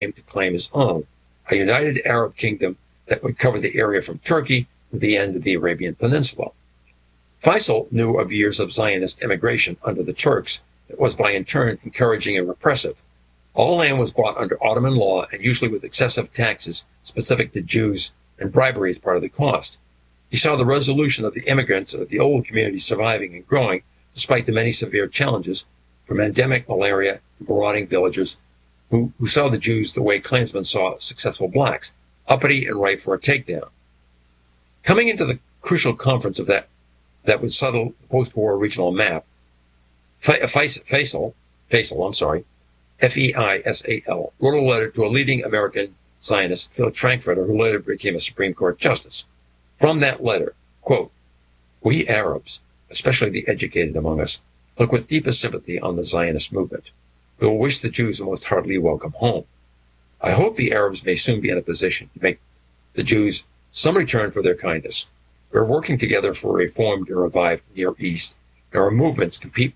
to claim his own, a united Arab kingdom that would cover the area from Turkey to the end of the Arabian Peninsula. Faisal knew of years of Zionist immigration under the Turks that was by in turn encouraging and repressive. All land was bought under Ottoman law and usually with excessive taxes specific to Jews and bribery as part of the cost. He saw the resolution of the immigrants and of the old community surviving and growing despite the many severe challenges from endemic malaria and marauding villagers who saw the Jews the way Klansmen saw successful blacks, uppity and ripe for a takedown. Coming into the crucial conference of that would settle the post-war regional map, Faisal, F-E-I-S-A-L, wrote a letter to a leading American Zionist, Felix Frankfurter, who later became a Supreme Court justice. From that letter, quote, "We Arabs, especially the educated among us, look with deepest sympathy on the Zionist movement. We will wish the Jews a most heartily welcome home. I hope the Arabs may soon be in a position to make the Jews some return for their kindness. We are working together for a reformed and revived Near East, and our movements complete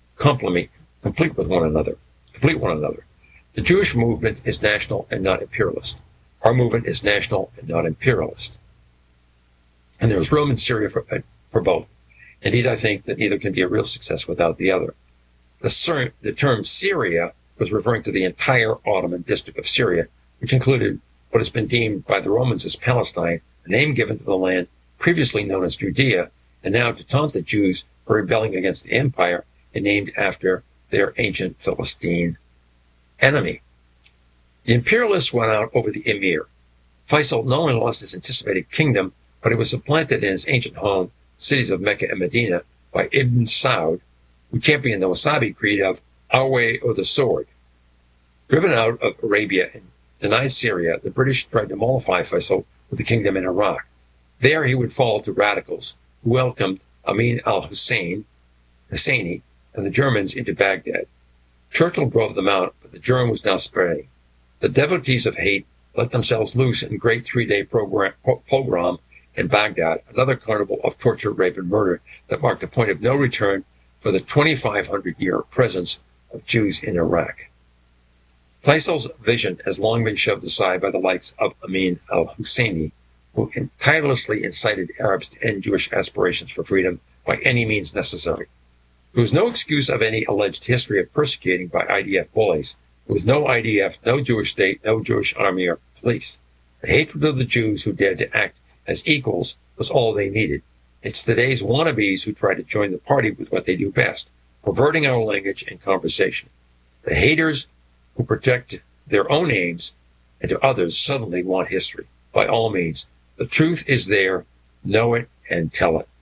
one another. The Jewish movement is national and not imperialist. Our movement is national and not imperialist. And there is room in Syria for both. Indeed, I think that neither can be a real success without the other." The term Syria was referring to the entire Ottoman district of Syria, which included what has been deemed by the Romans as Palestine, a name given to the land previously known as Judea, and now to taunt the Jews for rebelling against the empire and named after their ancient Philistine enemy. The imperialists went out over the emir. Faisal not only lost his anticipated kingdom, but it was supplanted in his ancient home, cities of Mecca and Medina, by Ibn Saud, who championed the Wasabi creed of our way or the sword. Driven out of Arabia and denied Syria, the British tried to mollify Faisal with the kingdom in Iraq. There he would fall to radicals who welcomed Amin al-Husseini and the Germans into Baghdad. Churchill drove them out, but the germ was now spreading. The devotees of hate let themselves loose in great three-day pogrom in Baghdad, another carnival of torture, rape, and murder that marked the point of no return for the 2,500-year presence of Jews in Iraq. Faisal's vision has long been shoved aside by the likes of Amin al-Husseini, who tirelessly incited Arabs to end Jewish aspirations for freedom by any means necessary. There was no excuse of any alleged history of persecuting by IDF bullies. There was no IDF, no Jewish state, no Jewish army or police. The hatred of the Jews who dared to act as equals was all they needed. It's today's wannabes who try to join the party with what they do best, perverting our language and conversation. The haters who protect their own aims and to others suddenly want history. By all means, the truth is there. Know it and tell it.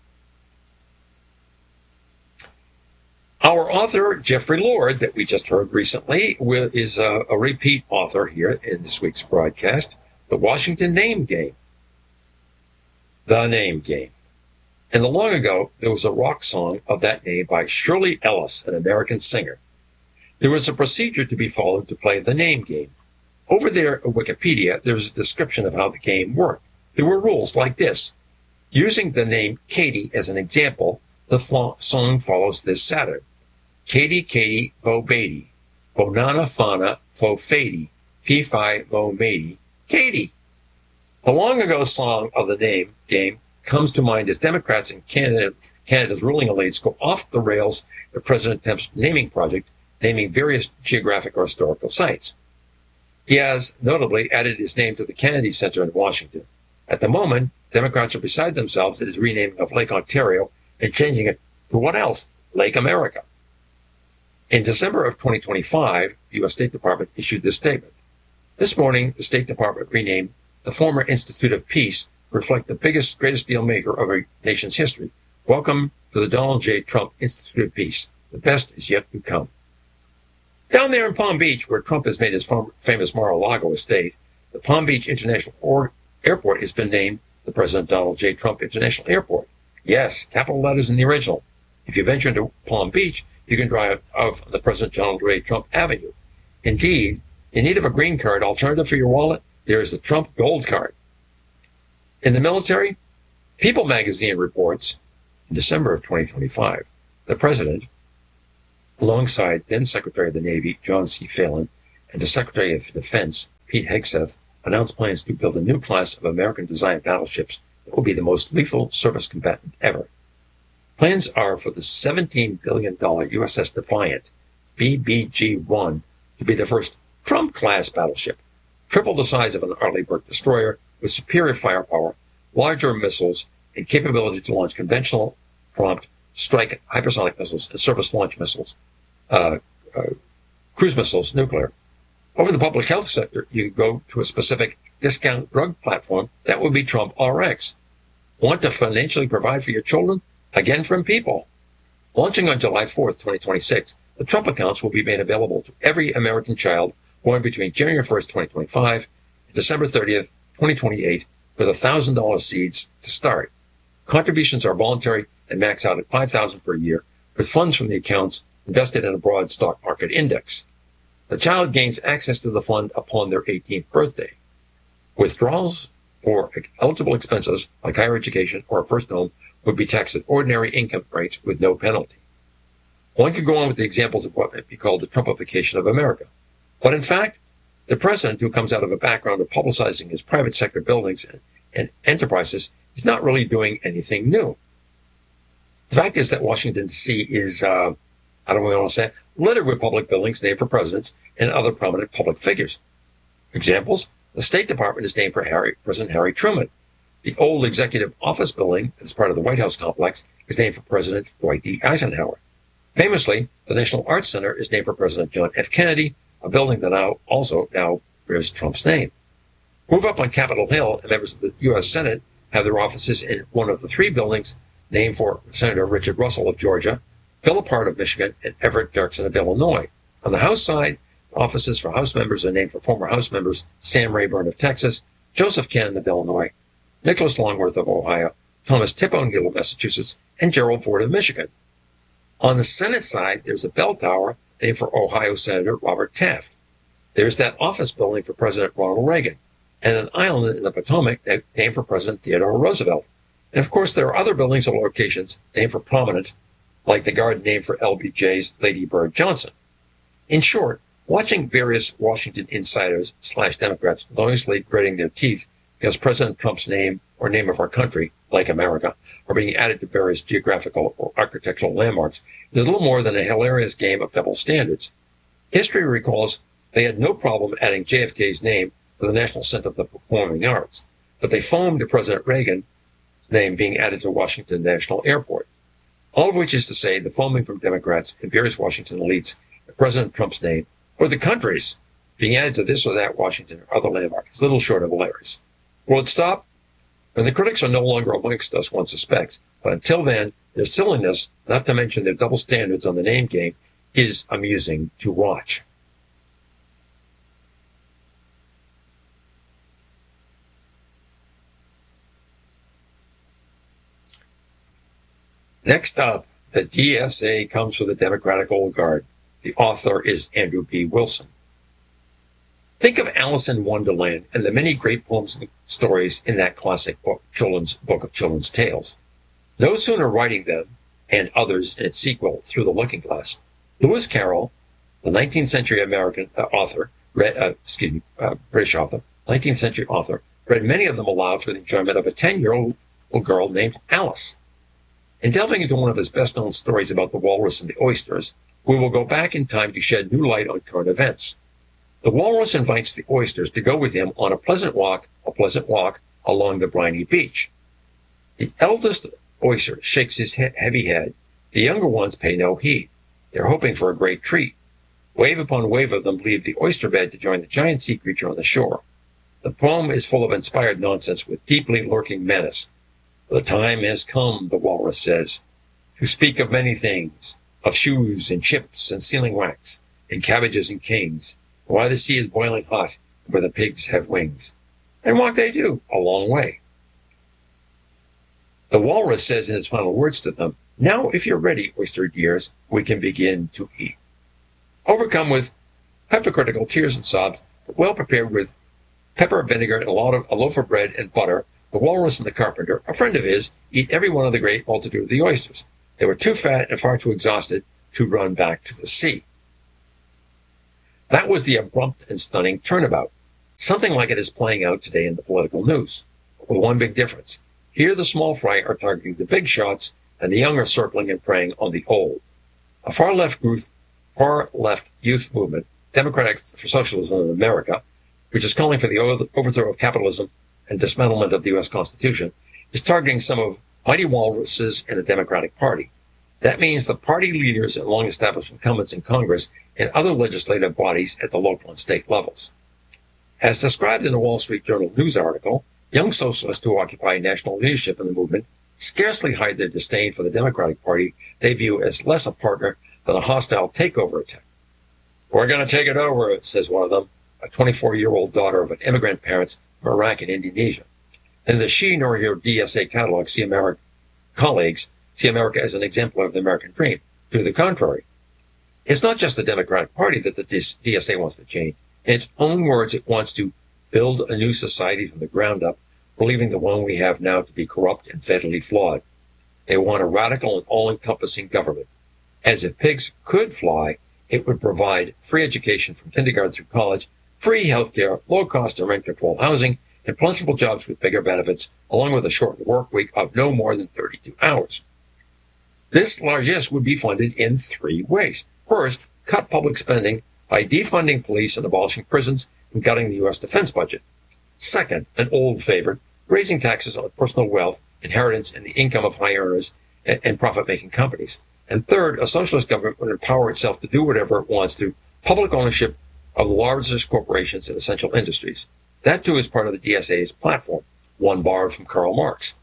Our author, Jeffrey Lord, that we just heard recently, is a repeat author here in this week's broadcast, The Washington Name Game. The Name Game. In the long ago, there was a rock song of that name by Shirley Ellis, an American singer. There was a procedure to be followed to play the name game. Over there at Wikipedia, there's a description of how the game worked. There were rules like this. Using the name Katie as an example, the song follows this pattern. Katie, Katie, bo Beatty, bo nana fana, fo fady, fee fi mo matey, Katie. The long ago song of the name game comes to mind as Democrats and Canada's ruling elites go off the rails at President Trump's naming project, naming various geographic or historical sites. He has notably added his name to the Kennedy Center in Washington. At the moment, Democrats are beside themselves at his renaming of Lake Ontario and changing it to what else? Lake America. In December of 2025, the U.S. State Department issued this statement. This morning, the State Department renamed the former Institute of Peace to reflect the greatest deal maker of our nation's history. Welcome to the Donald J. Trump Institute of Peace. The best is yet to come. Down there in Palm Beach, where Trump has made his famous Mar-a-Lago estate, the Palm Beach International Airport has been named the President Donald J. Trump International Airport. Yes, capital letters in the original. If you venture into Palm Beach, you can drive off the President Donald J. Trump Avenue. Indeed, in need of a green card alternative for your wallet, there is the Trump Gold Card. In the military, People magazine reports in December of 2025, the President, alongside then Secretary of the Navy John C. Phelan and the Secretary of Defense, Pete Hegseth, announced plans to build a new class of American-designed battleships that will be the most lethal surface combatant ever. Plans are for the $17 billion USS Defiant, BBG-1, to be the first Trump-class battleship, triple the size of an Arleigh Burke destroyer, with superior firepower, larger missiles, and capability to launch conventional, prompt, strike hypersonic missiles and surface launch missiles, cruise missiles, nuclear. Over the public health sector, you could go to a specific discount drug platform that would be Trump RX. Want to financially provide for your children? Again from people. Launching on July 4th, 2026, the Trump accounts will be made available to every American child born between January 1st, 2025 and December 30th, 2028, with $1,000 seeds to start. Contributions are voluntary and max out at $5,000 per year, with funds from the accounts invested in a broad stock market index. The child gains access to the fund upon their 18th birthday. Withdrawals for eligible expenses like higher education or a first home would be taxed at ordinary income rates with no penalty. One could go on with the examples of what might be called the Trumpification of America. But in fact, the president, who comes out of a background of publicizing his private sector buildings and enterprises, is not really doing anything new. The fact is that Washington, D.C. is, how do we want to say it, littered with public buildings named for presidents and other prominent public figures. Examples: the State Department is named for President Harry Truman. The old Executive Office building, as part of the White House complex, is named for President Dwight D. Eisenhower. Famously, the National Arts Center is named for President John F. Kennedy, a building that now bears Trump's name. Move up on Capitol Hill, and members of the U.S. Senate have their offices in one of the three buildings named for Senator Richard Russell of Georgia, Philip Hart of Michigan, and Everett Dirksen of Illinois. On the House side, offices for House members are named for former House members Sam Rayburn of Texas, Joseph Cannon of Illinois, Nicholas Longworth of Ohio, Thomas Tip O'Neill of Massachusetts, and Gerald Ford of Michigan. On the Senate side, there's a bell tower named for Ohio Senator Robert Taft. There's that office building for President Ronald Reagan, and an island in the Potomac named for President Theodore Roosevelt. And of course, there are other buildings or locations named for prominent, like the garden named for LBJ's Lady Bird Johnson. In short, watching various Washington insiders / Democrats noisily gritting their teeth because President Trump's name or name of our country, like America, are being added to various geographical or architectural landmarks is little more than a hilarious game of double standards. History recalls they had no problem adding JFK's name to the National Center of the Performing Arts, but they foamed to President Reagan's name being added to Washington National Airport. All of which is to say the foaming from Democrats and various Washington elites at President Trump's name, or the country's, being added to this or that Washington or other landmark is little short of hilarious. Will it stop? When the critics are no longer amongst us, one suspects, but until then, their silliness, not to mention their double standards on the name game, is amusing to watch. Next up, the DSA comes from the Democratic Old Guard. The author is Andrew B. Wilson. Think of Alice in Wonderland and the many great poems and stories in that classic book of children's tales. No sooner writing them, and others in its sequel, Through the Looking Glass, Lewis Carroll, the 19th century American British author, 19th century author, read many of them aloud for the enjoyment of a 10-year-old little girl named Alice. In delving into one of his best-known stories about the walrus and the oysters, we will go back in time to shed new light on current events. The walrus invites the oysters to go with him on a pleasant walk along the briny beach. The eldest oyster shakes his heavy head. The younger ones pay no heed. They're hoping for a great treat. Wave upon wave of them leave the oyster bed to join the giant sea creature on the shore. The poem is full of inspired nonsense with deeply lurking menace. The time has come, the walrus says, to speak of many things, of shoes and chips and sealing wax, and cabbages and kings, why the sea is boiling hot, and where the pigs have wings. And walk they do, a long way. The walrus says in its final words to them, now if you're ready, oyster dears, we can begin to eat. Overcome with hypocritical tears and sobs, but well prepared with pepper, vinegar, and a loaf of bread and butter, the walrus and the carpenter, a friend of his, eat every one of the great multitude of the oysters. They were too fat and far too exhausted to run back to the sea. That was the abrupt and stunning turnabout. Something like it is playing out today in the political news, with one big difference. Here the small fry are targeting the big shots, and the young are circling and preying on the old. A far-left youth movement, Democratic for Socialism in America, which is calling for the overthrow of capitalism and dismantlement of the U.S. Constitution, is targeting some of mighty walruses in the Democratic Party. That means the party leaders and long-established incumbents in Congress and other legislative bodies at the local and state levels. As described in the Wall Street Journal news article, young socialists who occupy national leadership in the movement scarcely hide their disdain for the Democratic Party they view as less a partner than a hostile takeover attempt. "We're going to take it over," says one of them, a 24-year-old daughter of an immigrant parents from Iraq and Indonesia. And the She Nor Here DSA catalog colleagues see America as an exemplar of the American dream. To the contrary, it's not just the Democratic Party that the DSA wants to change. In its own words, it wants to build a new society from the ground up, believing the one we have now to be corrupt and fatally flawed. They want a radical and all-encompassing government. As if pigs could fly, it would provide free education from kindergarten through college, free healthcare, low-cost and rent-controlled housing, and plentiful jobs with bigger benefits, along with a shortened work week of no more than 32 hours. This largesse would be funded in three ways. First, cut public spending by defunding police and abolishing prisons and cutting the U.S. defense budget. Second, an old favorite, raising taxes on personal wealth, inheritance, and the income of high earners and profit-making companies. And third, a socialist government would empower itself to do whatever it wants through public ownership of the largest corporations and essential industries. That, too, is part of the DSA's platform, one borrowed from Karl Marx.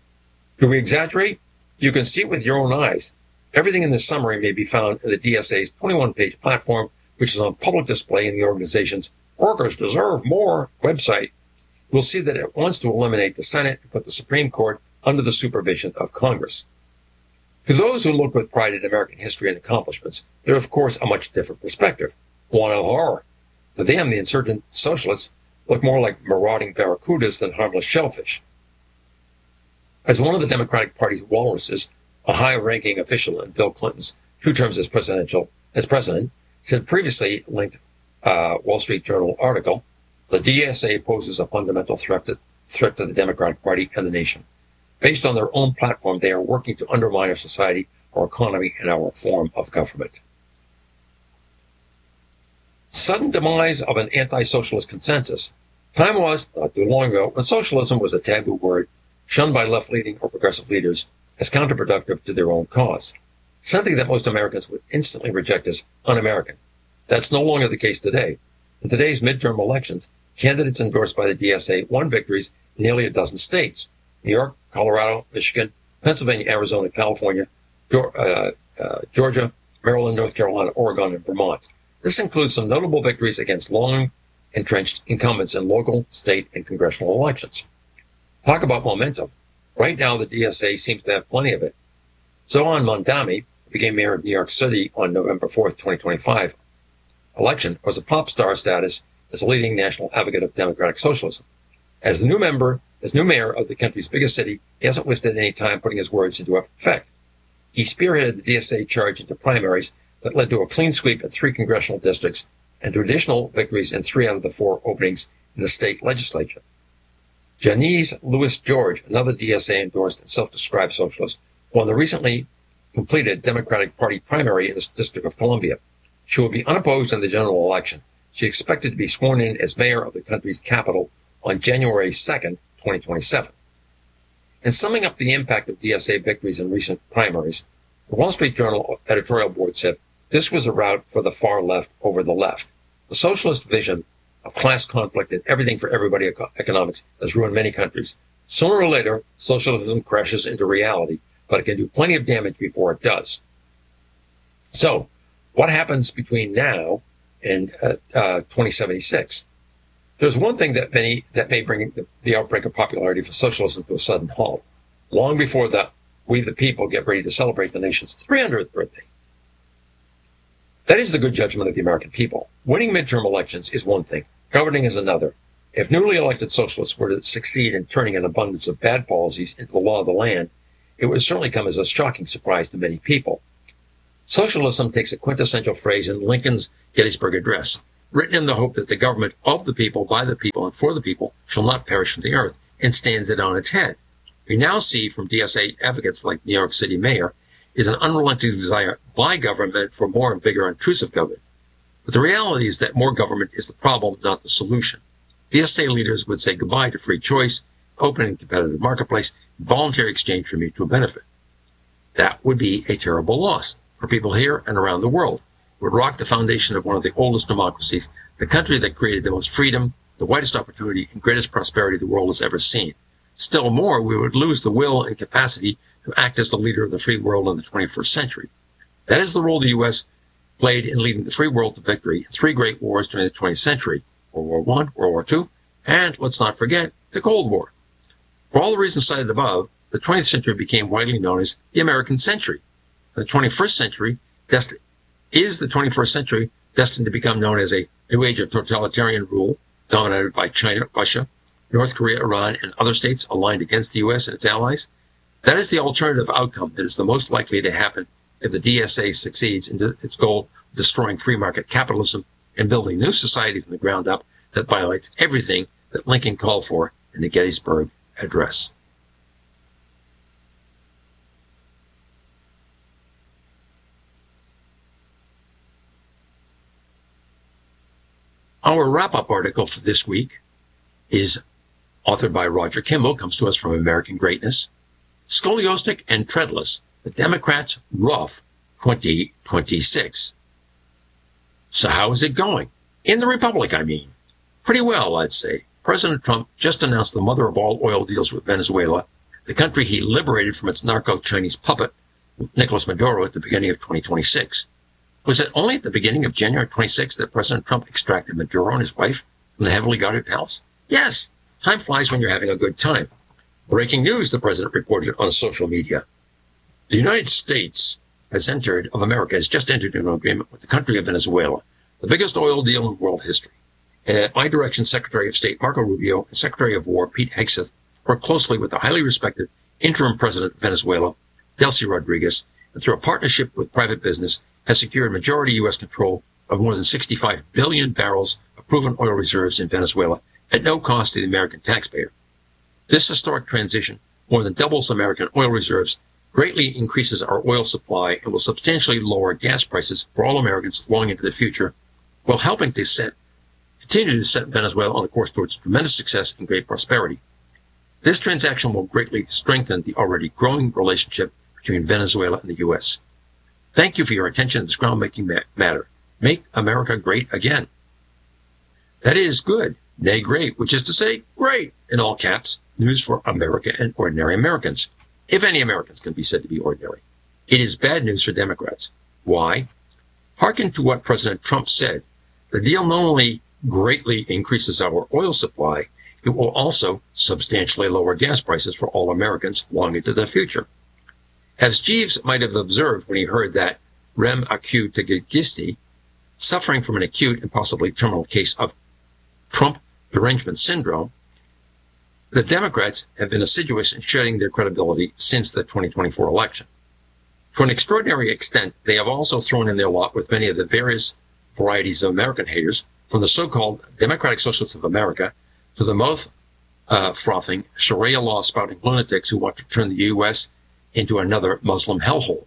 Do we exaggerate? You can see it with your own eyes. Everything in this summary may be found in the DSA's 21-page platform, which is on public display in the organization's Workers Deserve More website. We'll see that it wants to eliminate the Senate and put the Supreme Court under the supervision of Congress. To those who look with pride at American history and accomplishments, there is, of course, a much different perspective, one of horror. To them, the insurgent socialists look more like marauding barracudas than harmless shellfish. As one of the Democratic Party's walruses, a high-ranking official in Bill Clinton's 2 terms as president, said previously linked Wall Street Journal article, the DSA poses a fundamental threat to the Democratic Party and the nation. Based on their own platform, they are working to undermine our society, our economy, and our form of government. Sudden demise of an anti-socialist consensus. Time was, not too long ago, when socialism was a taboo word, shunned by left-leaning or progressive leaders as counterproductive to their own cause. Something that most Americans would instantly reject as un-American. That's no longer the case today. In today's midterm elections, candidates endorsed by the DSA won victories in nearly a dozen states: New York, Colorado, Michigan, Pennsylvania, Arizona, California, Georgia, Maryland, North Carolina, Oregon, and Vermont. This includes some notable victories against long-entrenched incumbents in local, state, and congressional elections. Talk about momentum. Right now, the DSA seems to have plenty of it. Zohran Mamdani, who became mayor of New York City on November 4th, 2025, election, was a pop star status as a leading national advocate of democratic socialism. As new mayor of the country's biggest city, he hasn't wasted any time putting his words into effect. He spearheaded the DSA charge into primaries that led to a clean sweep in 3 congressional districts and to additional victories in 3 out of the 4 openings in the state legislature. Janice Lewis George, another DSA-endorsed and self-described socialist, won the recently completed Democratic Party primary in the District of Columbia. She will be unopposed in the general election. She expected to be sworn in as mayor of the country's capital on January 2nd, 2027. In summing up the impact of DSA victories in recent primaries, the Wall Street Journal editorial board said this was a rout for the far left over the left. The socialist vision of class conflict and everything for everybody economics has ruined many countries. Sooner or later, socialism crashes into reality, but it can do plenty of damage before it does. So, what happens between now and 2076? There's one thing that may bring the outbreak of popularity for socialism to a sudden halt, long before we the people get ready to celebrate the nation's 300th birthday. That is the good judgment of the American people. Winning midterm elections is one thing, governing is another. If newly elected socialists were to succeed in turning an abundance of bad policies into the law of the land, it would certainly come as a shocking surprise to many people. Socialism takes a quintessential phrase in Lincoln's Gettysburg Address: written in the hope that the government of the people, by the people, and for the people shall not perish from the earth, and stands it on its head. We now see from DSA advocates like New York City Mayor is an unrelenting desire by government for more and bigger intrusive government. But the reality is that more government is the problem, not the solution. DSA leaders would say goodbye to free choice, open and competitive marketplace, voluntary exchange for mutual benefit. That would be a terrible loss for people here and around the world. It would rock the foundation of one of the oldest democracies, the country that created the most freedom, the widest opportunity, and greatest prosperity the world has ever seen. Still more, we would lose the will and capacity to act as the leader of the free world in the 21st century. That is the role the U.S. played in leading the free world to victory in 3 great wars during the 20th century, World War I, World War II, and, let's not forget, the Cold War. For all the reasons cited above, the 20th century became widely known as the American century. The 21st century is the 21st century destined to become known as a new age of totalitarian rule dominated by China, Russia, North Korea, Iran, and other states aligned against the U.S. and its allies. That is the alternative outcome that is the most likely to happen if the DSA succeeds in its goal of destroying free market capitalism and building a new society from the ground up that violates everything that Lincoln called for in the Gettysburg Address. Our wrap-up article for this week is authored by Roger Kimball, comes to us from American Greatness. Scoliosis and Treadless, the Democrats' Rough 2026. So how is it going? In the Republic, I mean. Pretty well, I'd say. President Trump just announced the mother of all oil deals with Venezuela, the country he liberated from its narco-Chinese puppet, Nicolas Maduro, at the beginning of 2026. Was it only at the beginning of January 26 that President Trump extracted Maduro and his wife from the heavily guarded palace? Yes, time flies when you're having a good time. Breaking news, the president reported on social media. The United States of America has just entered into an agreement with the country of Venezuela, the biggest oil deal in world history. And at my direction, Secretary of State Marco Rubio and Secretary of War Pete Hegseth worked closely with the highly respected interim president of Venezuela, Delcy Rodriguez, and through a partnership with private business, has secured majority U.S. control of more than 65 billion barrels of proven oil reserves in Venezuela at no cost to the American taxpayer. This historic transition more than doubles American oil reserves, greatly increases our oil supply, and will substantially lower gas prices for all Americans long into the future, while helping to continue to set Venezuela on a course towards tremendous success and great prosperity. This transaction will greatly strengthen the already growing relationship between Venezuela and the U.S. Thank you for your attention to this groundbreaking matter. Make America great again. That is good, nay great, which is to say great, in all caps, news for America and ordinary Americans, if any Americans can be said to be ordinary. It is bad news for Democrats. Why? Hearken to what President Trump said. The deal not only greatly increases our oil supply, it will also substantially lower gas prices for all Americans long into the future. As Jeeves might have observed when he heard that rem acute tagigisti, suffering from an acute and possibly terminal case of Trump derangement syndrome, the Democrats have been assiduous in shedding their credibility since the 2024 election. To an extraordinary extent, they have also thrown in their lot with many of the various varieties of American haters, from the so-called Democratic Socialists of America to the mouth-frothing, Sharia law-spouting lunatics who want to turn the U.S. into another Muslim hellhole.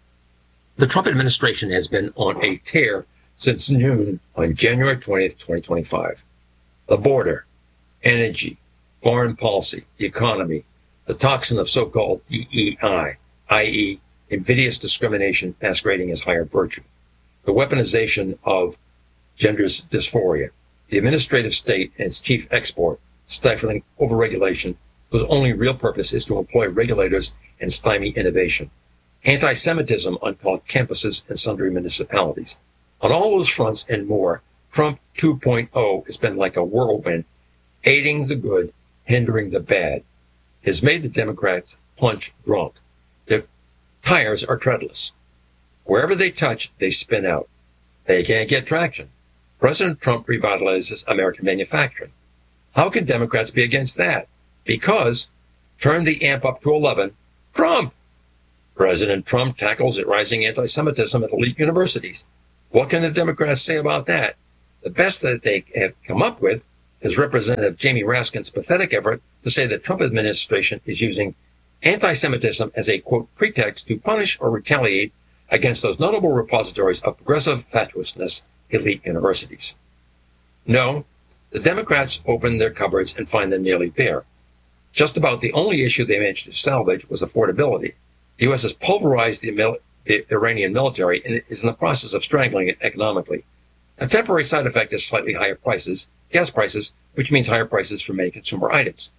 The Trump administration has been on a tear since noon on January 20th, 2025. The border, energy, foreign policy, the economy, the toxin of so-called DEI, i.e., invidious discrimination masquerading as higher virtue, the weaponization of gender dysphoria, the administrative state and its chief export, stifling overregulation, whose only real purpose is to employ regulators and stymie innovation, anti-Semitism on college campuses and sundry municipalities. On all those fronts and more, Trump 2.0 has been like a whirlwind, aiding the good, hindering the bad. It has made the Democrats punch drunk. Their tires are treadless. Wherever they touch, they spin out. They can't get traction. President Trump revitalizes American manufacturing. How can Democrats be against that? Because, turn the amp up to 11, Trump! President Trump tackles rising anti-Semitism at elite universities. What can the Democrats say about that? The best that they have come up with is Representative Jamie Raskin's pathetic effort to say the Trump administration is using anti-Semitism as a, quote, pretext to punish or retaliate against those notable repositories of progressive fatuousness, elite universities. No, the Democrats open their cupboards and find them nearly bare. Just about the only issue they managed to salvage was affordability. The U.S. has pulverized the Iranian military and is in the process of strangling it economically. A temporary side effect is slightly higher prices, gas prices, which means higher prices for many consumer items.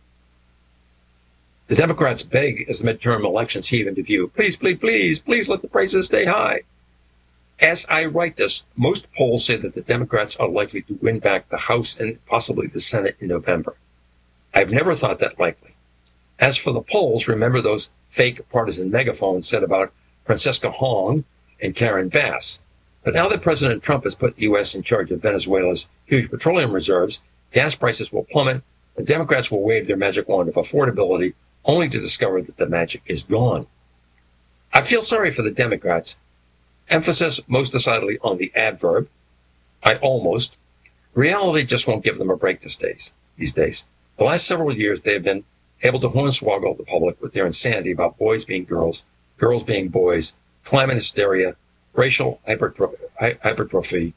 The Democrats beg as the midterm elections heave into view, please, please, please, please let the prices stay high. As I write this, most polls say that the Democrats are likely to win back the House and possibly the Senate in November. I've never thought that likely. As for the polls, remember those fake partisan megaphones said about Francesca Hong and Karen Bass. But now that President Trump has put the U.S. in charge of Venezuela's huge petroleum reserves, gas prices will plummet, and Democrats will wave their magic wand of affordability only to discover that the magic is gone. I feel sorry for the Democrats. Emphasis most decidedly on the adverb. I almost. Reality just won't give them a break these days. The last several years, they have been able to hornswoggle the public with their insanity about boys being girls, girls being boys, climate hysteria, racial hypertrophy,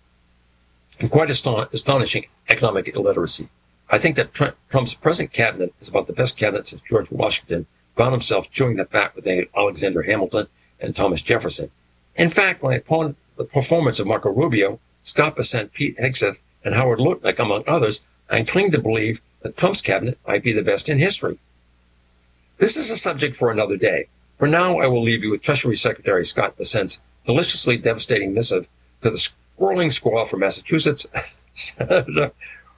and quite astonishing economic illiteracy. I think that Trump's present cabinet is about the best cabinet since George Washington found himself chewing the fat with Alexander Hamilton and Thomas Jefferson. In fact, when I pawned the performance of Marco Rubio, Scott Bessent, Pete Hegseth, and Howard Lutnick, among others, I cling to believe that Trump's cabinet might be the best in history. This is a subject for another day. For now, I will leave you with Treasury Secretary Scott Bessent's deliciously devastating missive to the squirreling squaw from Massachusetts, Senator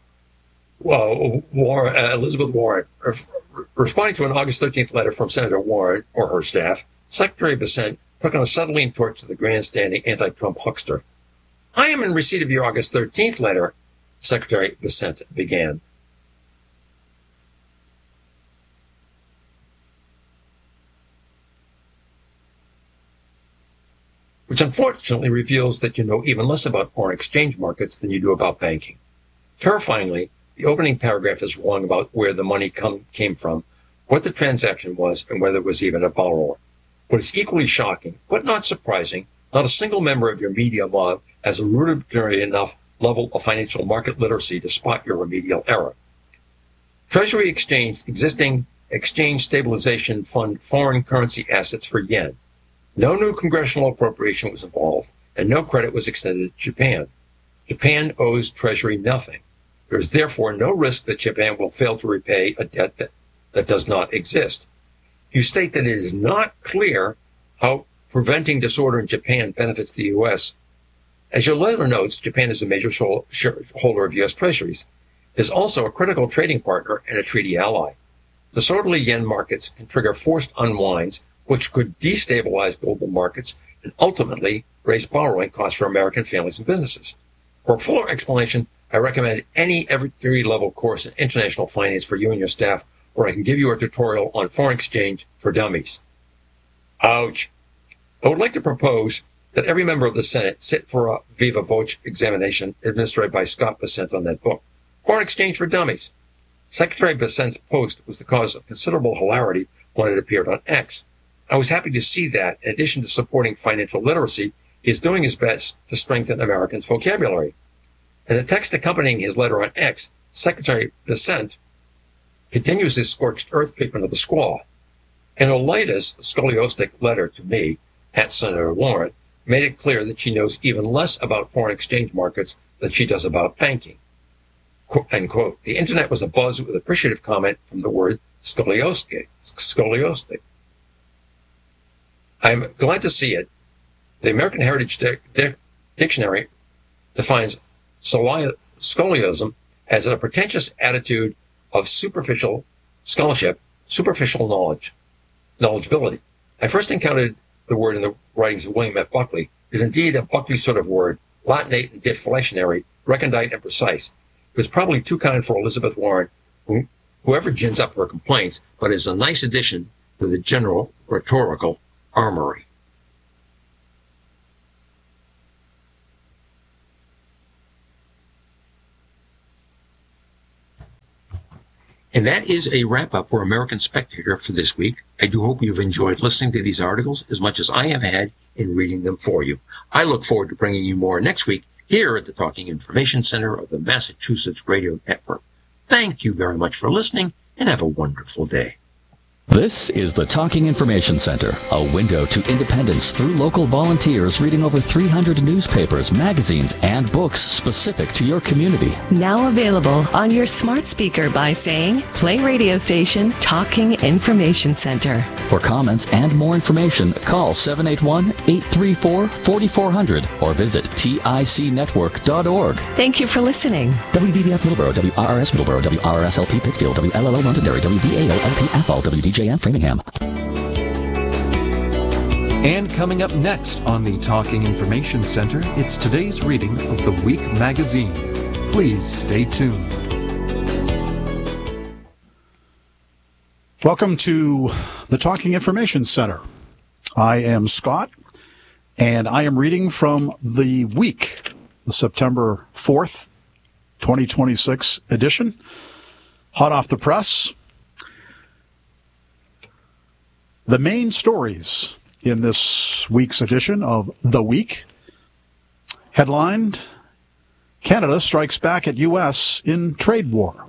Elizabeth Warren. Responding to an August 13th letter from Senator Warren or her staff, Secretary Bessent took on a settling torch to the grandstanding anti-Trump huckster. I am in receipt of your August 13th letter, Secretary Bessent began. Which unfortunately reveals that you know even less about foreign exchange markets than you do about banking. Terrifyingly, the opening paragraph is wrong about where the money came from, what the transaction was, and whether it was even a borrower. What is equally shocking, but not surprising, not a single member of your media mob has a rudimentary enough level of financial market literacy to spot your remedial error. Treasury exchanged existing exchange stabilization fund foreign currency assets for yen. No new congressional appropriation was involved, and no credit was extended to Japan. Japan owes Treasury nothing. There is therefore no risk that Japan will fail to repay a debt that does not exist. You state that it is not clear how preventing disorder in Japan benefits the U.S. As your letter notes, Japan is a major shareholder of U.S. Treasuries. It is also a critical trading partner and a treaty ally. Disorderly yen markets can trigger forced unwinds, which could destabilize global markets and ultimately raise borrowing costs for American families and businesses. For a fuller explanation, I recommend any every level course in international finance for you and your staff, or I can give you a tutorial on foreign exchange for dummies. Ouch. I would like to propose that every member of the Senate sit for a viva voce examination administered by Scott Bessent on that book, Foreign Exchange for Dummies. Secretary Bessent's post was the cause of considerable hilarity when it appeared on X. I was happy to see that, in addition to supporting financial literacy, he is doing his best to strengthen Americans' vocabulary. In the text accompanying his letter on X, Secretary Bessent continues his scorched earth treatment of the squaw. In her latest scoliostic letter to me, at Senator Warren, made it clear that she knows even less about foreign exchange markets than she does about banking. End quote. The internet was abuzz with appreciative comment from the word scoliostic. I'm glad to see it. The American Heritage Dictionary defines scoliosis as a pretentious attitude of superficial scholarship, superficial knowledgeability. I first encountered the word in the writings of William F. Buckley. It is indeed a Buckley sort of word, Latinate and deflationary, recondite and precise. It was probably too kind for Elizabeth Warren, whoever gins up her complaints, but is a nice addition to the general rhetorical armory. And that is a wrap-up for American Spectator for this week. I do hope you've enjoyed listening to these articles as much as I have had in reading them for you. I look forward to bringing you more next week here at the Talking Information Center of the Massachusetts Radio Network. Thank you very much for listening, and have a wonderful day. This is the Talking Information Center, a window to independence through local volunteers reading over 300 newspapers, magazines, and books specific to your community. Now available on your smart speaker by saying, play radio station Talking Information Center. For comments and more information, call 781-834-4400 or visit ticnetwork.org. Thank you for listening. WVBF Middleborough, WRRS Middleborough, WRSLP Pittsfield, WLLO Londonderry, WVAO-LP Athol, WDJM Framingham. And coming up next on the Talking Information Center, it's today's reading of the Week magazine. Please stay tuned. Welcome to the Talking Information Center. I am Scott, and I am reading from the Week, the September 4th, 2026 edition, hot off the press. The main stories in this week's edition of The Week, headlined, Canada strikes back at U.S. in trade war.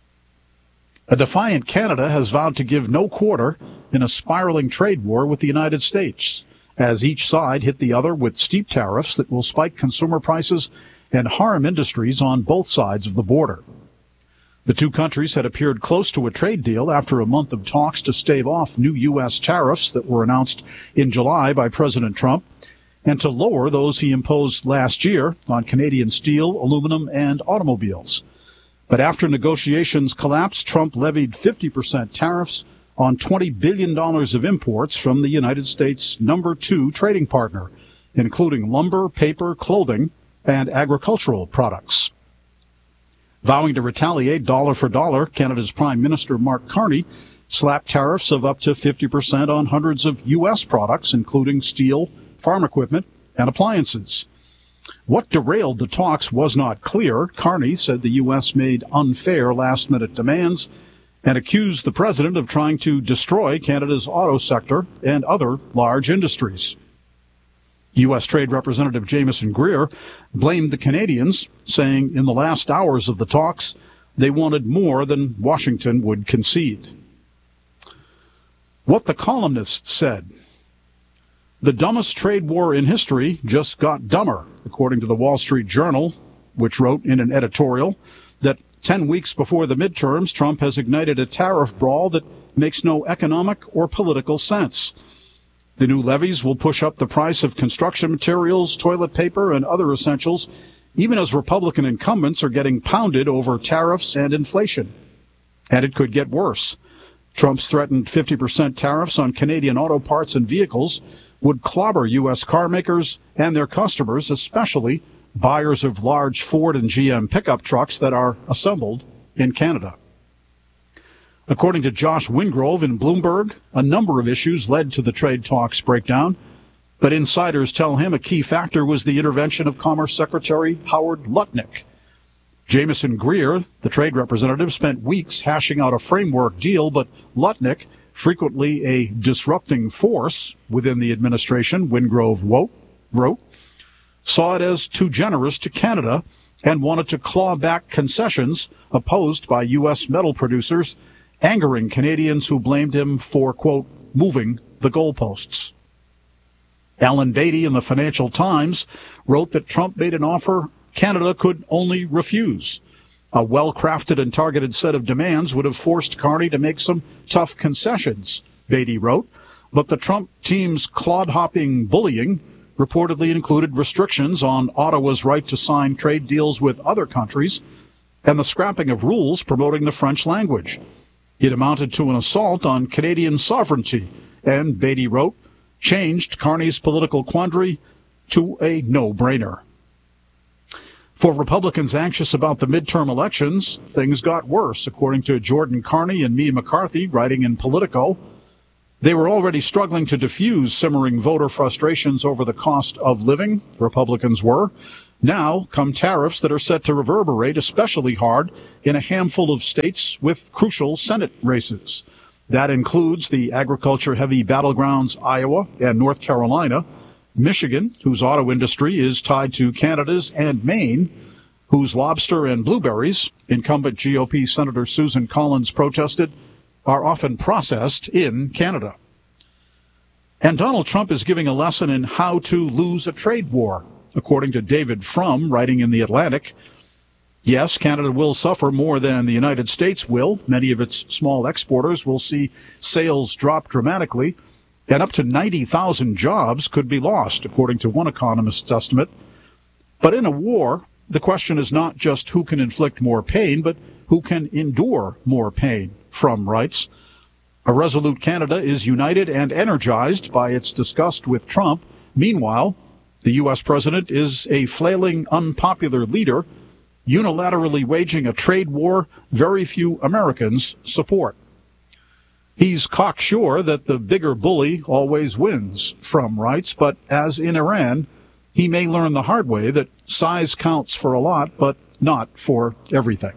A defiant Canada has vowed to give no quarter in a spiraling trade war with the United States, as each side hit the other with steep tariffs that will spike consumer prices and harm industries on both sides of the border. The two countries had appeared close to a trade deal after a month of talks to stave off new U.S. tariffs that were announced in July by President Trump and to lower those he imposed last year on Canadian steel, aluminum, and automobiles. But after negotiations collapsed, Trump levied 50% tariffs on $20 billion of imports from the United States' number 2 trading partner, including lumber, paper, clothing, and agricultural products. Vowing to retaliate dollar for dollar, Canada's Prime Minister Mark Carney slapped tariffs of up to 50% on hundreds of U.S. products, including steel, farm equipment, and appliances. What derailed the talks was not clear. Carney said the U.S. made unfair last-minute demands and accused the president of trying to destroy Canada's auto sector and other large industries. U.S. Trade Representative Jamieson Greer blamed the Canadians, saying in the last hours of the talks, they wanted more than Washington would concede. What the columnist said. The dumbest trade war in history just got dumber, according to the Wall Street Journal, which wrote in an editorial that 10 weeks before the midterms, Trump has ignited a tariff brawl that makes no economic or political sense. The new levies will push up the price of construction materials, toilet paper, and other essentials, even as Republican incumbents are getting pounded over tariffs and inflation. And it could get worse. Trump's threatened 50% tariffs on Canadian auto parts and vehicles would clobber U.S. car makers and their customers, especially buyers of large Ford and GM pickup trucks that are assembled in Canada. According to Josh Wingrove in Bloomberg, a number of issues led to the trade talks breakdown, but insiders tell him a key factor was the intervention of Commerce Secretary Howard Lutnick. Jamieson Greer, the trade representative, spent weeks hashing out a framework deal, but Lutnick, frequently a disrupting force within the administration, Wingrove wrote, saw it as too generous to Canada and wanted to claw back concessions opposed by U.S. metal producers, angering Canadians who blamed him for, quote, moving the goalposts. Alan Beatty in the Financial Times wrote that Trump made an offer Canada could only refuse. A well-crafted and targeted set of demands would have forced Carney to make some tough concessions, Beatty wrote, but the Trump team's clod-hopping bullying reportedly included restrictions on Ottawa's right to sign trade deals with other countries and the scrapping of rules promoting the French language. It amounted to an assault on Canadian sovereignty, and, Beatty wrote, changed Carney's political quandary to a no-brainer. For Republicans anxious about the midterm elections, things got worse, according to Jordan Carney and Mia McCarthy, writing in Politico. They were already struggling to diffuse simmering voter frustrations over the cost of living. Republicans were. Now come tariffs that are set to reverberate especially hard in a handful of states with crucial Senate races. That includes the agriculture-heavy battlegrounds Iowa and North Carolina, Michigan, whose auto industry is tied to Canada's, and Maine, whose lobster and blueberries, incumbent GOP Senator Susan Collins protested, are often processed in Canada. And Donald Trump is giving a lesson in how to lose a trade war, according to David Frum, writing in The Atlantic. Yes, Canada will suffer more than the United States will. Many of its small exporters will see sales drop dramatically, and up to 90,000 jobs could be lost, according to one economist's estimate. But in a war, the question is not just who can inflict more pain, but who can endure more pain, Frum writes. A resolute Canada is united and energized by its disgust with Trump. Meanwhile, the U.S. president is a flailing, unpopular leader, unilaterally waging a trade war very few Americans support. He's cocksure that the bigger bully always wins, Frum writes, but as in Iran, he may learn the hard way that size counts for a lot, but not for everything.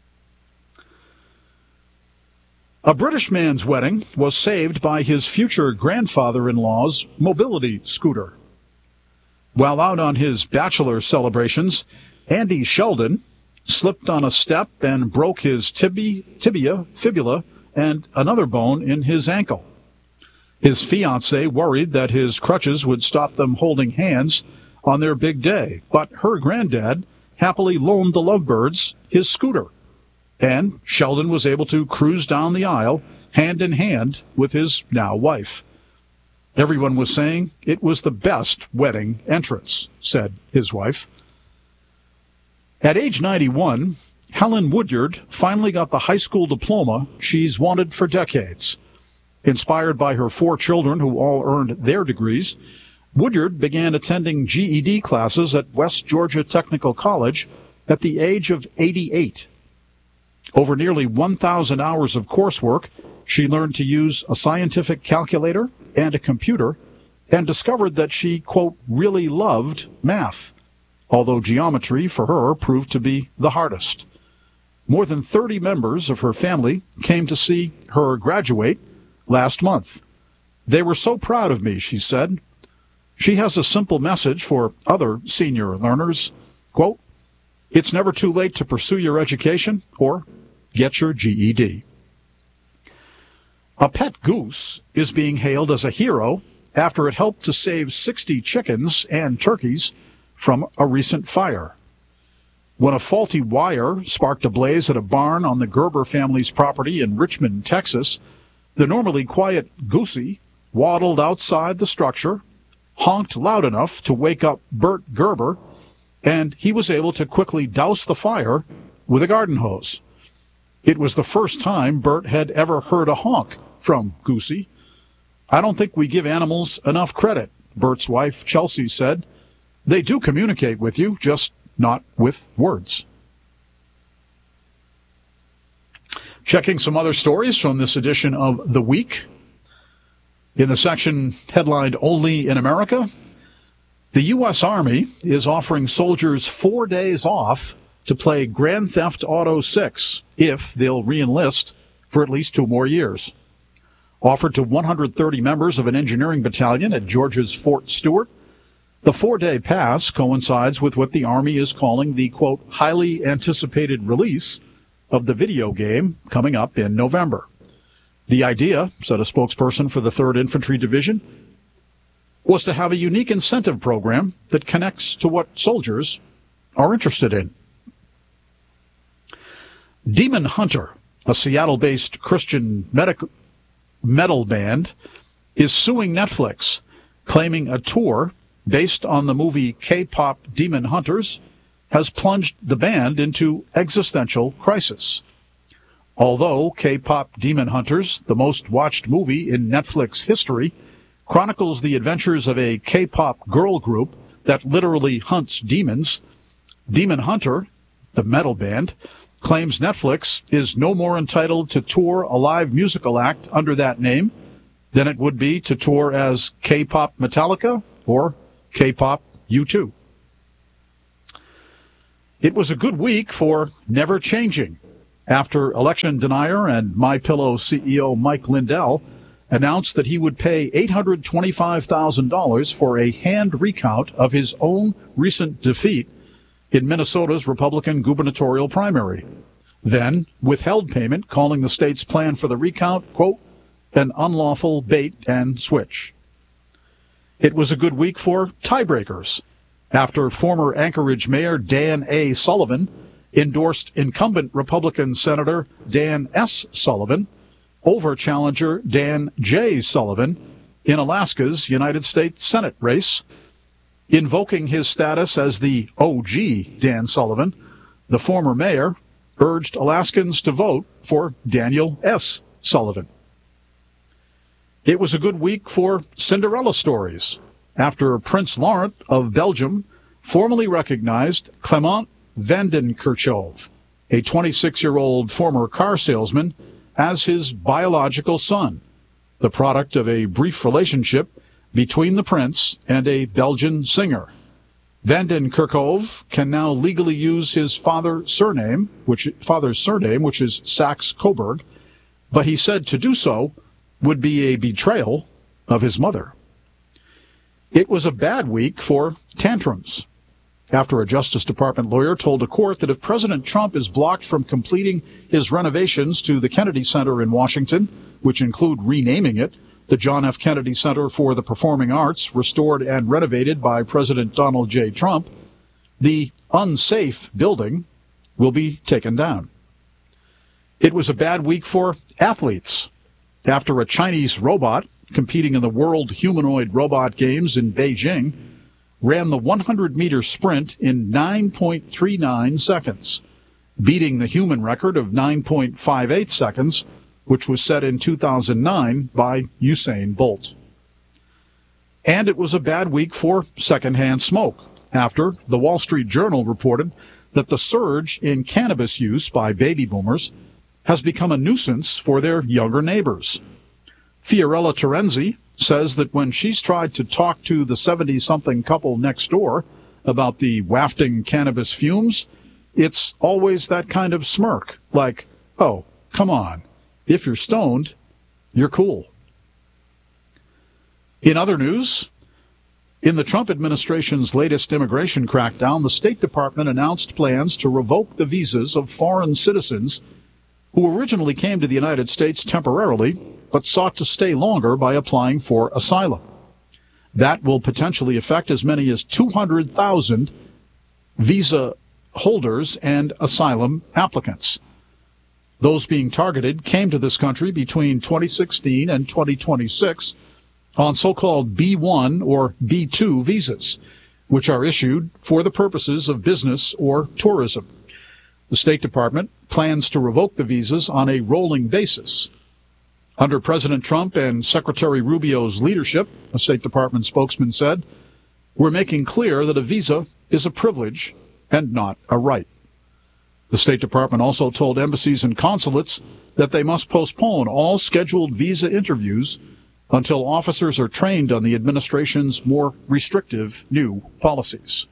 A British man's wedding was saved by his future grandfather-in-law's mobility scooter. While out on his bachelor celebrations, Andy Sheldon slipped on a step and broke his tibia, fibula, and another bone in his ankle. His fiancée worried that his crutches would stop them holding hands on their big day, but her granddad happily loaned the lovebirds his scooter, and Sheldon was able to cruise down the aisle hand in hand with his now wife. Everyone was saying it was the best wedding entrance, said his wife. At age 91, Helen Woodyard finally got the high school diploma she's wanted for decades. Inspired by her 4 children who all earned their degrees, Woodyard began attending GED classes at West Georgia Technical College at the age of 88. Over nearly 1,000 hours of coursework, she learned to use a scientific calculator and a computer and discovered that she, quote, really loved math, although geometry for her proved to be the hardest. More than 30 members of her family came to see her graduate last month. They were so proud of me, she said. She has a simple message for other senior learners, quote, it's never too late to pursue your education or get your GED. A pet goose is being hailed as a hero after it helped to save 60 chickens and turkeys from a recent fire. When a faulty wire sparked a blaze at a barn on the Gerber family's property in Richmond, Texas, the normally quiet Goosey waddled outside the structure, honked loud enough to wake up Bert Gerber, and he was able to quickly douse the fire with a garden hose. It was the first time Bert had ever heard a honk from Goosey. I don't think we give animals enough credit, Bert's wife, Chelsea, said. They do communicate with you, just not with words. Checking some other stories from this edition of The Week. In the section headlined Only in America, the U.S. Army is offering soldiers 4 days off to play Grand Theft Auto 6 if they'll re-enlist for at least 2 more years. Offered to 130 members of an engineering battalion at Georgia's Fort Stewart, the 4-day pass coincides with what the Army is calling the, quote, highly anticipated release of the video game coming up in November. The idea, said a spokesperson for the 3rd Infantry Division, was to have a unique incentive program that connects to what soldiers are interested in. Demon Hunter, a Seattle-based Christian metal band, is suing Netflix, claiming a tour based on the movie K-pop Demon Hunters has plunged the band into existential crisis. Although K-pop Demon Hunters, the most watched movie in Netflix history, chronicles the adventures of a K-pop girl group that literally hunts demons, Demon Hunter, the metal band, claims Netflix is no more entitled to tour a live musical act under that name than it would be to tour as K-pop Metallica or K-pop U2. It was a good week for Never Changing after election denier and MyPillow CEO Mike Lindell announced that he would pay $825,000 for a hand recount of his own recent defeat in Minnesota's Republican gubernatorial primary. Then withheld payment, calling the state's plan for the recount, quote, an unlawful bait and switch. It was a good week for tiebreakers after former Anchorage Mayor Dan A. Sullivan endorsed incumbent Republican Senator Dan S. Sullivan over challenger Dan J. Sullivan in Alaska's United States Senate race. Invoking his status as the OG Dan Sullivan, the former mayor urged Alaskans to vote for Daniel S. Sullivan. It was a good week for Cinderella stories after Prince Laurent of Belgium formally recognized Clement Vanden Kerchove, a 26-year-old former car salesman, as his biological son, the product of a brief relationship between the prince and a Belgian singer. Vanden Kerchove can now legally use his father's surname, which is Saxe-Coburg, but he said to do so would be a betrayal of his mother. It was a bad week for tantrums after a Justice Department lawyer told a court that if President Trump is blocked from completing his renovations to the Kennedy Center in Washington, which include renaming it the John F. Kennedy Center for the Performing Arts, restored and renovated by President Donald J. Trump, the unsafe building will be taken down. It was a bad week for athletes after a Chinese robot competing in the World Humanoid Robot Games in Beijing ran the 100-meter sprint in 9.39 seconds, beating the human record of 9.58 seconds, which was set in 2009 by Usain Bolt. And it was a bad week for secondhand smoke after the Wall Street Journal reported that the surge in cannabis use by baby boomers has become a nuisance for their younger neighbors. Fiorella Terenzi says that when she's tried to talk to the 70-something couple next door about the wafting cannabis fumes, it's always that kind of smirk, like, oh, come on, if you're stoned, you're cool. In other news, in the Trump administration's latest immigration crackdown, the State Department announced plans to revoke the visas of foreign citizens who originally came to the United States temporarily but sought to stay longer by applying for asylum. That will potentially affect as many as 200,000 visa holders and asylum applicants. Those being targeted came to this country between 2016 and 2026 on so-called B1 or B2 visas, which are issued for the purposes of business or tourism. The State Department plans to revoke the visas on a rolling basis. Under President Trump and Secretary Rubio's leadership, a State Department spokesman said, we're making clear that a visa is a privilege and not a right. The State Department also told embassies and consulates that they must postpone all scheduled visa interviews until officers are trained on the administration's more restrictive new policies.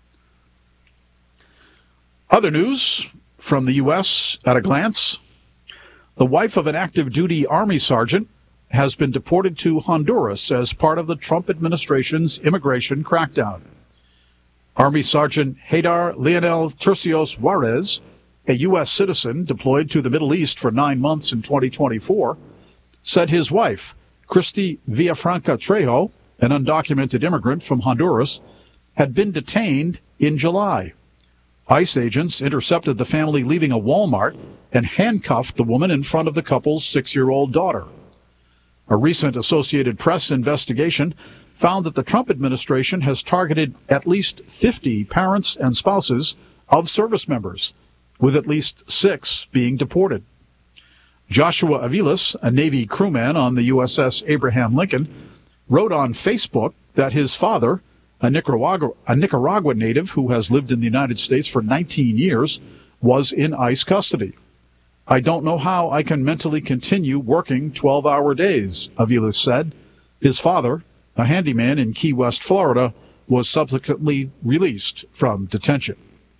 Other news from the U.S. at a glance. The wife of an active-duty Army sergeant has been deported to Honduras as part of the Trump administration's immigration crackdown. Army Sergeant Haydar Leonel Tercios Juarez, a U.S. citizen deployed to the Middle East for 9 months in 2024, said his wife, Christy Villafranca Trejo, an undocumented immigrant from Honduras, had been detained in July. ICE agents intercepted the family leaving a Walmart and handcuffed the woman in front of the couple's 6-year-old daughter. A recent Associated Press investigation found that the Trump administration has targeted at least 50 parents and spouses of service members, with at least 6 being deported. Joshua Aviles, a Navy crewman on the USS Abraham Lincoln, wrote on Facebook that his father, a Nicaragua native who has lived in the United States for 19 years, was in ICE custody. I don't know how I can mentally continue working 12-hour days, Aviles said. His father, a handyman in Key West, Florida, was subsequently released from detention.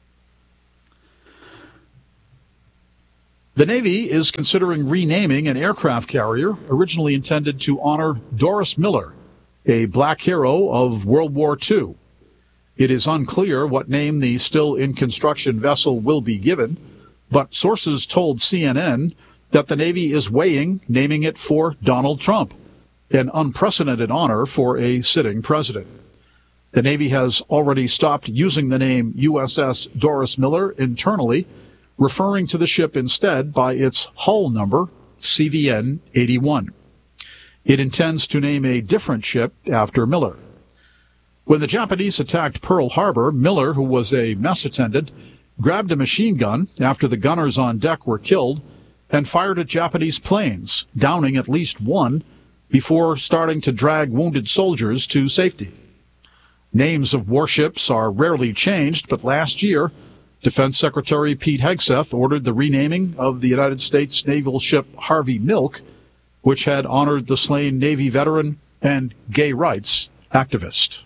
The Navy is considering renaming an aircraft carrier originally intended to honor Doris Miller, a black hero of World War II. It is unclear what name the still-in-construction vessel will be given, but sources told CNN that the Navy is weighing naming it for Donald Trump, an unprecedented honor for a sitting president. The Navy has already stopped using the name USS Doris Miller internally, referring to the ship instead by its hull number, CVN 81. It intends to name a different ship after Miller. When the Japanese attacked Pearl Harbor, Miller, who was a mess attendant, grabbed a machine gun after the gunners on deck were killed and fired at Japanese planes, downing at least one before starting to drag wounded soldiers to safety. Names of warships are rarely changed, but last year, Defense Secretary Pete Hegseth ordered the renaming of the United States naval ship Harvey Milk, which had honored the slain Navy veteran and gay rights activist.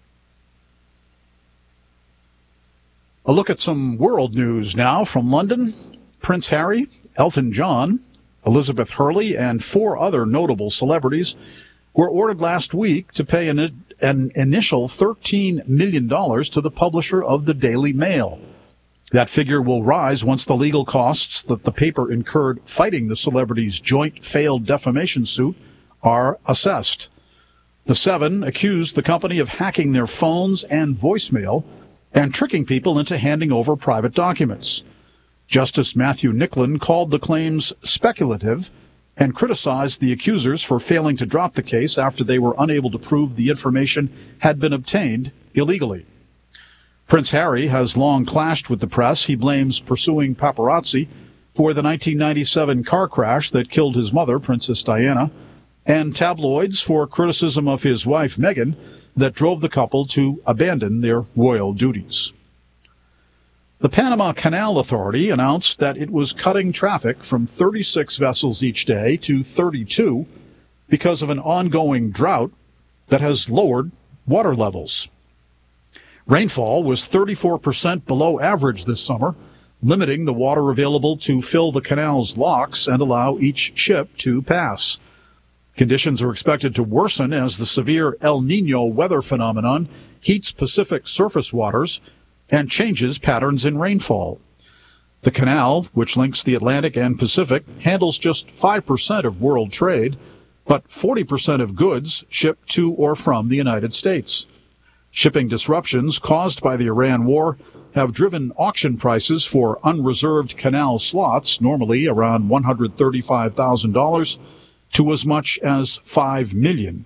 A look at some world news now from London. Prince Harry, Elton John, Elizabeth Hurley, and 4 other notable celebrities were ordered last week to pay an initial $13 million to the publisher of the Daily Mail. That figure will rise once the legal costs that the paper incurred fighting the celebrities' joint failed defamation suit are assessed. The 7 accused the company of hacking their phones and voicemail and tricking people into handing over private documents. Justice Matthew Nicklin called the claims speculative and criticized the accusers for failing to drop the case after they were unable to prove the information had been obtained illegally. Prince Harry has long clashed with the press. He blames pursuing paparazzi for the 1997 car crash that killed his mother, Princess Diana, and tabloids for criticism of his wife, Meghan, that drove the couple to abandon their royal duties. The Panama Canal Authority announced that it was cutting traffic from 36 vessels each day to 32 because of an ongoing drought that has lowered water levels. Rainfall was 34% below average this summer, limiting the water available to fill the canal's locks and allow each ship to pass. Conditions are expected to worsen as the severe El Niño weather phenomenon heats Pacific surface waters and changes patterns in rainfall. The canal, which links the Atlantic and Pacific, handles just 5% of world trade, but 40% of goods shipped to or from the United States. Shipping disruptions caused by the Iran war have driven auction prices for unreserved canal slots, normally around $135,000, to as much as $5 million.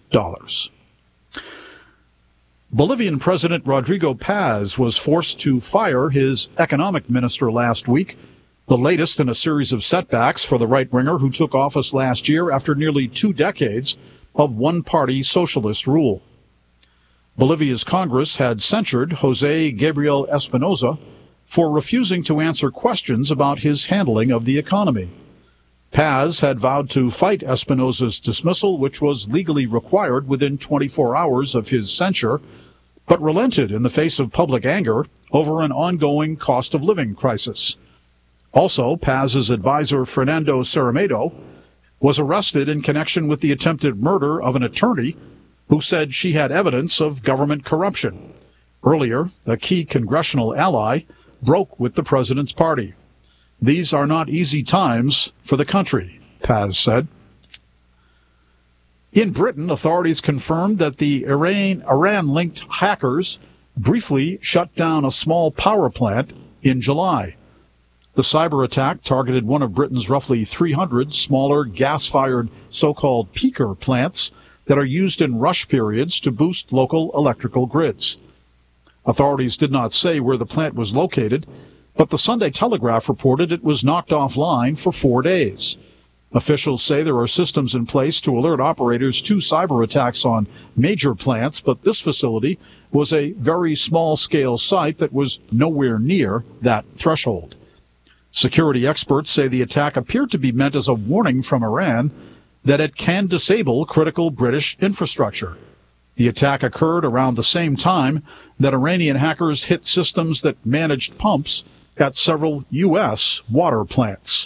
Bolivian President Rodrigo Paz was forced to fire his economic minister last week, the latest in a series of setbacks for the right-winger who took office last year after nearly 2 decades of one-party socialist rule. Bolivia's Congress had censured José Gabriel Espinosa for refusing to answer questions about his handling of the economy. Paz had vowed to fight Espinosa's dismissal, which was legally required within 24 hours of his censure, but relented in the face of public anger over an ongoing cost of living crisis. Also, Paz's advisor, Fernando Cerramedo, was arrested in connection with the attempted murder of an attorney who said she had evidence of government corruption. Earlier, a key congressional ally broke with the president's party. These are not easy times for the country, Paz said. In Britain, authorities confirmed that the Iran-linked hackers briefly shut down a small power plant in July. The cyber attack targeted one of Britain's roughly 300 smaller gas-fired so-called peaker plants that are used in rush periods to boost local electrical grids. Authorities did not say where the plant was located, but the Sunday Telegraph reported it was knocked offline for 4 days. Officials say there are systems in place to alert operators to cyber attacks on major plants, but this facility was a very small-scale site that was nowhere near that threshold. Security experts say the attack appeared to be meant as a warning from Iran that it can disable critical British infrastructure. The attack occurred around the same time that Iranian hackers hit systems that managed pumps at several U.S. water plants.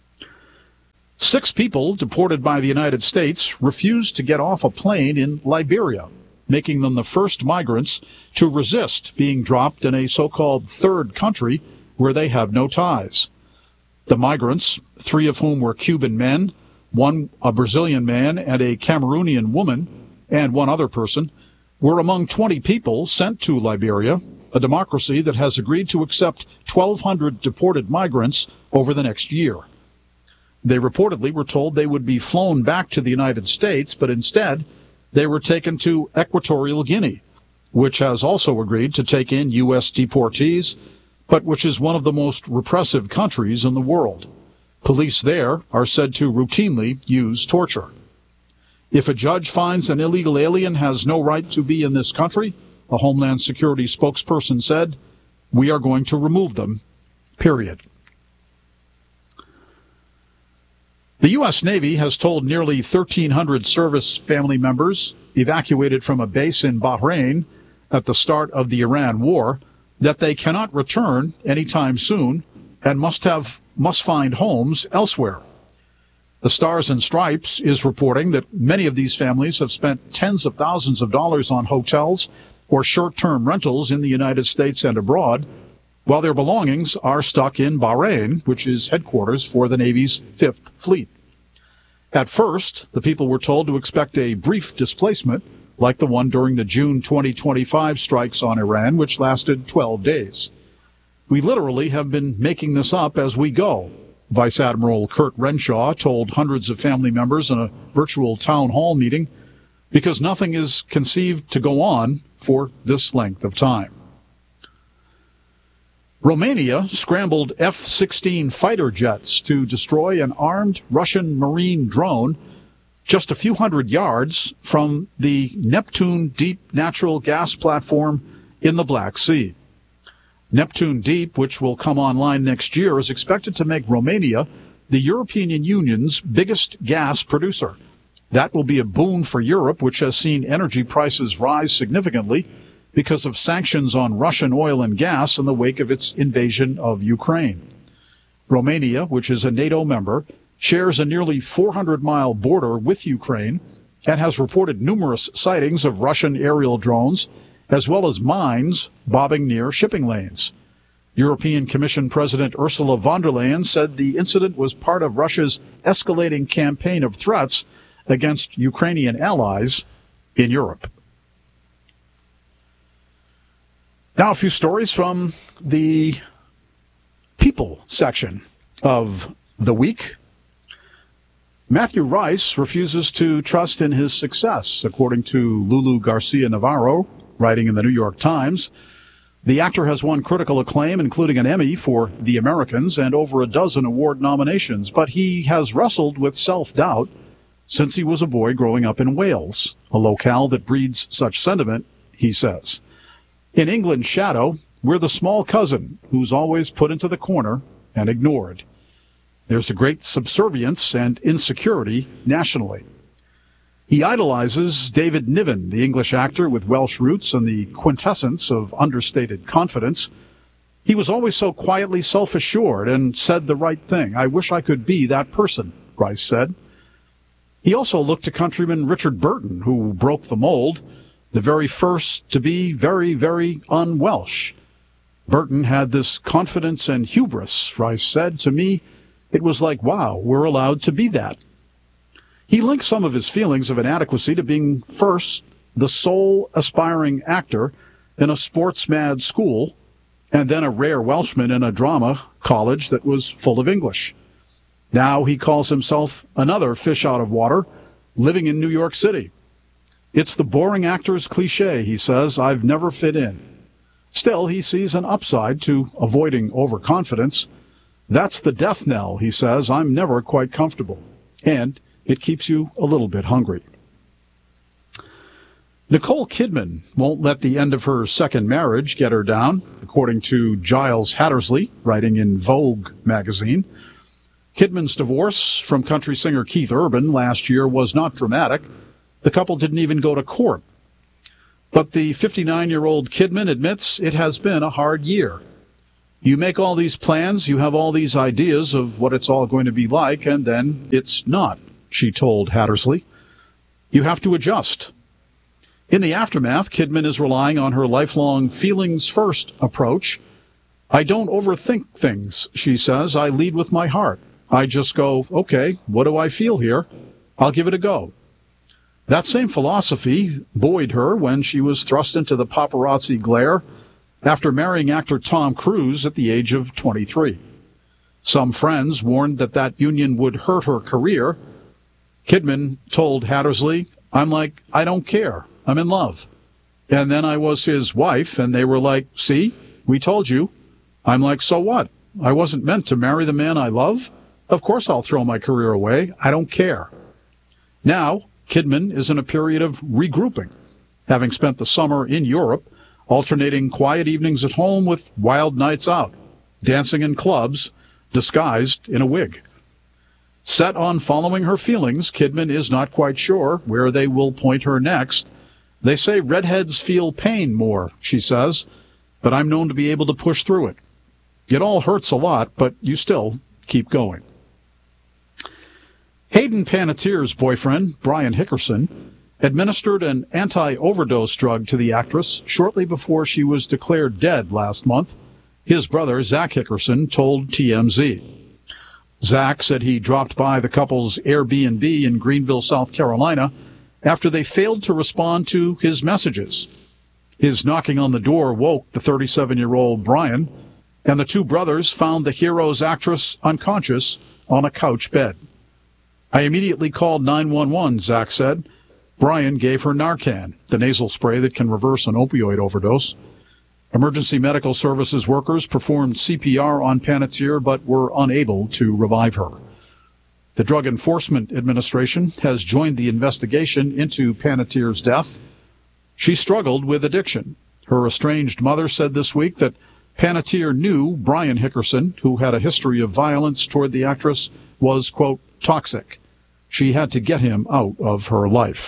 6 people deported by the United States refused to get off a plane in Liberia, making them the first migrants to resist being dropped in a so-called third country where they have no ties. The migrants, 3 of whom were Cuban men, 1 a Brazilian man, and a Cameroonian woman, and 1 other person, were among 20 people sent to Liberia, a democracy that has agreed to accept 1,200 deported migrants over the next year. They reportedly were told they would be flown back to the United States, but instead they were taken to Equatorial Guinea, which has also agreed to take in U.S. deportees, but which is one of the most repressive countries in the world. Police there are said to routinely use torture. If a judge finds an illegal alien has no right to be in this country, a Homeland Security spokesperson said, we are going to remove them, period. The U.S. Navy has told nearly 1,300 service family members evacuated from a base in Bahrain at the start of the Iran war that they cannot return anytime soon and must find homes elsewhere. The Stars and Stripes is reporting that many of these families have spent tens of thousands of dollars on hotels or short-term rentals in the United States and abroad, while their belongings are stuck in Bahrain, which is headquarters for the Navy's 5th Fleet. At first, the people were told to expect a brief displacement, like the one during the June 2025 strikes on Iran, which lasted 12 days. We literally have been making this up as we go, Vice Admiral Kurt Renshaw told hundreds of family members in a virtual town hall meeting, because nothing is conceived to go on for this length of time. Romania scrambled F-16 fighter jets to destroy an armed Russian Marine drone just a few hundred yards from the Neptune Deep natural gas platform in the Black Sea. Neptune Deep, which will come online next year, is expected to make Romania the European Union's biggest gas producer. That will be a boon for Europe, which has seen energy prices rise significantly because of sanctions on Russian oil and gas in the wake of its invasion of Ukraine. Romania, which is a NATO member, shares a nearly 400-mile border with Ukraine and has reported numerous sightings of Russian aerial drones, as well as mines bobbing near shipping lanes. European Commission President Ursula von der Leyen said the incident was part of Russia's escalating campaign of threats against Ukrainian allies in Europe. Now a few stories from the people section of the week. Matthew Rice refuses to trust in his success, according to Lulu Garcia Navarro, writing in the New York Times. The actor has won critical acclaim, including an Emmy for The Americans and over a dozen award nominations, but he has wrestled with self-doubt since he was a boy growing up in Wales, a locale that breeds such sentiment, he says. In England's shadow, we're the small cousin who's always put into the corner and ignored. There's a great subservience and insecurity nationally. He idolizes David Niven, the English actor with Welsh roots and the quintessence of understated confidence. He was always so quietly self-assured and said the right thing. I wish I could be that person, Rice said. He also looked to countryman Richard Burton, who broke the mold, the very first to be very, very un-Welsh. Burton had this confidence and hubris, Rice said. To me, it was like, wow, we're allowed to be that. He linked some of his feelings of inadequacy to being first the sole aspiring actor in a sports-mad school, and then a rare Welshman in a drama college that was full of English. Now he calls himself another fish out of water, living in New York City. It's the boring actor's cliche, he says. I've never fit in. Still, he sees an upside to avoiding overconfidence. That's the death knell, he says. I'm never quite comfortable. And it keeps you a little bit hungry. Nicole Kidman won't let the end of her second marriage get her down, according to Giles Hattersley, writing in Vogue magazine. Kidman's divorce from country singer Keith Urban last year was not dramatic. The couple didn't even go to court. But the 59-year-old Kidman admits it has been a hard year. You make all these plans, you have all these ideas of what it's all going to be like, and then it's not, she told Hattersley. You have to adjust. In the aftermath, Kidman is relying on her lifelong feelings-first approach. I don't overthink things, she says. I lead with my heart. I just go, okay, what do I feel here? I'll give it a go. That same philosophy buoyed her when she was thrust into the paparazzi glare after marrying actor Tom Cruise at the age of 23. Some friends warned that union would hurt her career. Kidman told Hattersley, I'm like, I don't care. I'm in love. And then I was his wife, and they were like, see, we told you. I'm like, so what? I wasn't meant to marry the man I love. Of course I'll throw my career away. I don't care. Now, Kidman is in a period of regrouping, having spent the summer in Europe, alternating quiet evenings at home with wild nights out, dancing in clubs, disguised in a wig. Set on following her feelings, Kidman is not quite sure where they will point her next. They say redheads feel pain more, she says, but I'm known to be able to push through it. It all hurts a lot, but you still keep going. Hayden Panettiere's boyfriend, Brian Hickerson, administered an anti-overdose drug to the actress shortly before she was declared dead last month. His brother, Zach Hickerson, told TMZ. Zach said he dropped by the couple's Airbnb in Greenville, South Carolina, after they failed to respond to his messages. His knocking on the door woke the 37-year-old Brian, and the two brothers found the hero's actress unconscious on a couch bed. I immediately called 911, Zach said. Brian gave her Narcan, the nasal spray that can reverse an opioid overdose. Emergency medical services workers performed CPR on Panettiere but were unable to revive her. The Drug Enforcement Administration has joined the investigation into Panettiere's death. She struggled with addiction. Her estranged mother said this week that Panettiere knew Brian Hickerson, who had a history of violence toward the actress, was, quote, toxic. She had to get him out of her life.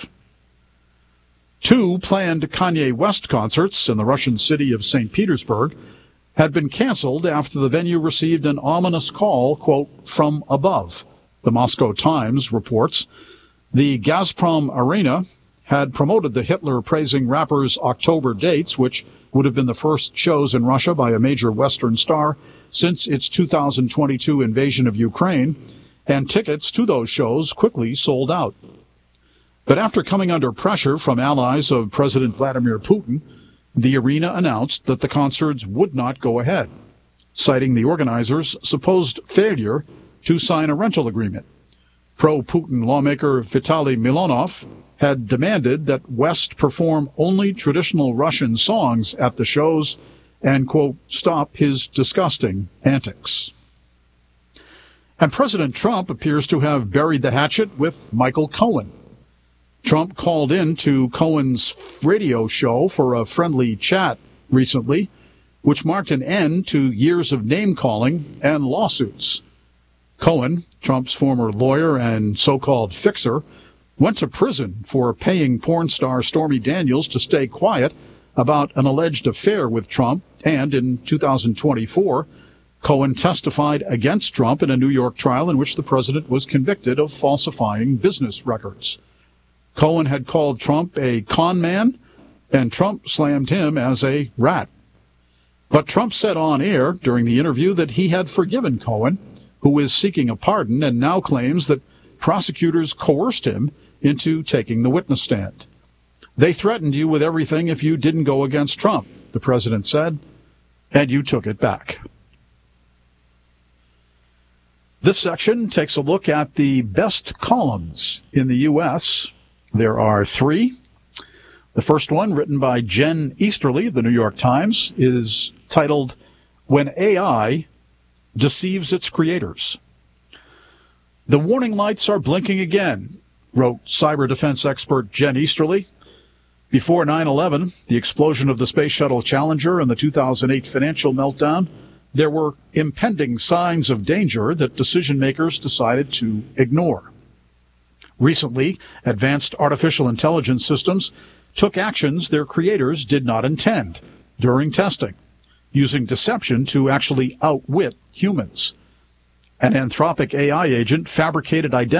2 planned Kanye West concerts in the Russian city of St. Petersburg had been canceled after the venue received an ominous call, quote, from above. The Moscow Times reports the Gazprom Arena had promoted the Hitler-praising rapper's October dates, which would have been the first shows in Russia by a major Western star since its 2022 invasion of Ukraine, and tickets to those shows quickly sold out. But after coming under pressure from allies of President Vladimir Putin, the arena announced that the concerts would not go ahead, citing the organizers' supposed failure to sign a rental agreement. Pro-Putin lawmaker Vitaly Milonov had demanded that West perform only traditional Russian songs at the shows and, quote, stop his disgusting antics. And President Trump appears to have buried the hatchet with Michael Cohen. Trump called in to Cohen's radio show for a friendly chat recently, which marked an end to years of name-calling and lawsuits. Cohen, Trump's former lawyer and so-called fixer, went to prison for paying porn star Stormy Daniels to stay quiet about an alleged affair with Trump, and in 2024, Cohen testified against Trump in a New York trial in which the president was convicted of falsifying business records. Cohen had called Trump a con man, and Trump slammed him as a rat. But Trump said on air during the interview that he had forgiven Cohen, who is seeking a pardon and now claims that prosecutors coerced him into taking the witness stand. They threatened you with everything if you didn't go against Trump, the president said, and you took it back. This section takes a look at the best columns in the U.S. There are 3. The first one, written by Jen Easterly of the New York Times, is titled, When AI Deceives Its Creators. The warning lights are blinking again, wrote cyber defense expert Jen Easterly. Before 9/11, the explosion of the Space Shuttle Challenger and the 2008 financial meltdown, there were impending signs of danger that decision makers decided to ignore. Recently, advanced artificial intelligence systems took actions their creators did not intend during testing, using deception to actually outwit humans. An Anthropic AI agent fabricated identities